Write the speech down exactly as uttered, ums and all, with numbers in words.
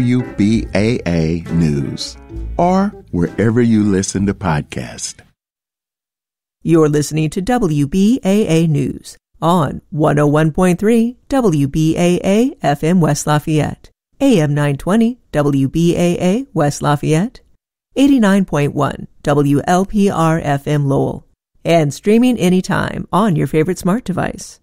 W B A A News, or wherever you listen to podcasts. You're listening to W B A A News on one oh one point three W B A A F M West Lafayette, A M nine twenty W B A A West Lafayette, eighty-nine point one W L P R F M Lowell, and streaming anytime on your favorite smart device.